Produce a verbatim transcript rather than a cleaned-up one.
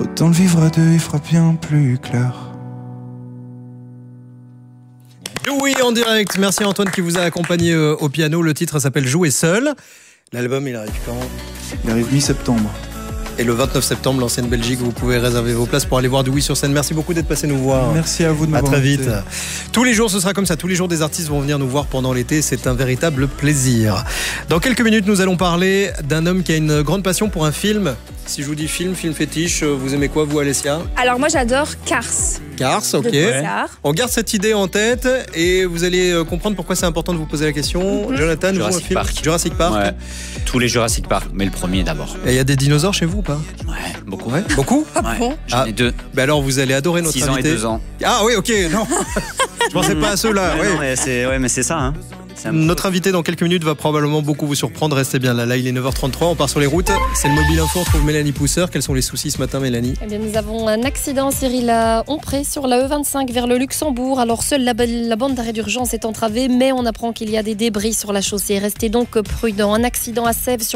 Autant le vivre à deux, il fera bien plus clair. Oui, en direct. Merci à Antoine qui vous a accompagné euh, au piano. Le titre s'appelle Jouer seul. L'album, il arrive quand? Il arrive mi-septembre. Et le vingt-neuf septembre, l'ancienne Belgique, vous pouvez réserver vos places pour aller voir du Oui sur scène. Merci beaucoup d'être passé nous voir. Merci à vous de À m'avoir très vite. invité. Tous les jours, ce sera comme ça. Tous les jours, des artistes vont venir nous voir pendant l'été. C'est un véritable plaisir. Dans quelques minutes, nous allons parler d'un homme qui a une grande passion pour un film. Si je vous dis film, film fétiche, vous aimez quoi, vous, Alessia? Alors moi j'adore Cars. Cars, ok. De Pixar. On garde cette idée en tête et vous allez comprendre pourquoi c'est important de vous poser la question. Mm-hmm. Jonathan, vous, un Jurassic film Park. Jurassic Park. Ouais. Tous les Jurassic Park, mais le premier d'abord. Et il y a des dinosaures chez vous ou pas? Ouais, beaucoup. Ouais. Beaucoup? Ah Ouais. bon? J'en Ah. ai deux. Ben alors vous allez adorer notre six ans et invité. deux ans. Ah oui, ok, non. Je pensais pas à ceux-là. Ouais, ouais. non, mais c'est ouais, mais c'est ça. Hein. C'est un- Notre invité dans quelques minutes va probablement beaucoup vous surprendre. Restez bien là. Là, il est neuf heures trente-trois. On part sur les routes. C'est le Mobile Info. On trouve Mélanie Pousseur. Quels sont les soucis ce matin, Mélanie? Eh bien, nous avons un accident, Cyril, à Ompré sur la E vingt-cinq vers le Luxembourg. Alors, seule la, la bande d'arrêt d'urgence est entravée, mais on apprend qu'il y a des débris sur la chaussée. Restez donc prudents. Un accident à Sèvres sur